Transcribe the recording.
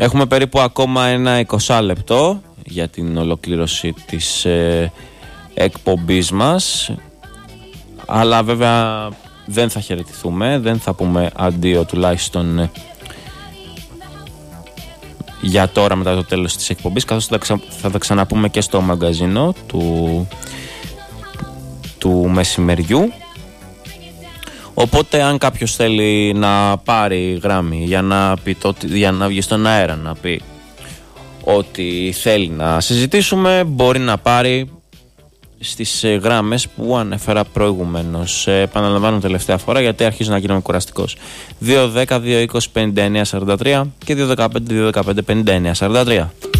Έχουμε περίπου ακόμα ένα 20 λεπτό για την ολοκλήρωση της εκπομπής μας, αλλά βέβαια δεν θα χαιρετηθούμε, δεν θα πούμε αντίο τουλάχιστον για τώρα μετά το τέλος της εκπομπής, καθώς θα τα ξαναπούμε και στο μαγκαζίνο του μεσημεριού. Οπότε αν κάποιος θέλει να πάρει γράμμη για να βγει στον αέρα να πει ότι θέλει να συζητήσουμε, μπορεί να πάρει στις γράμμες που ανέφερα προηγουμένως. Επαναλαμβάνω τελευταία φορά γιατί αρχίζω να γίνομαι κουραστικός. 210-220-5943 και 215-215-5943.